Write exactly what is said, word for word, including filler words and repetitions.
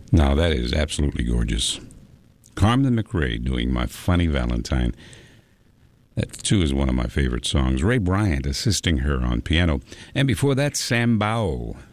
Now, that is absolutely gorgeous. Carmen McRae doing My Funny Valentine. That, too, is one of my favorite songs. Ray Bryant assisting her on piano. And before that, Sam Baugh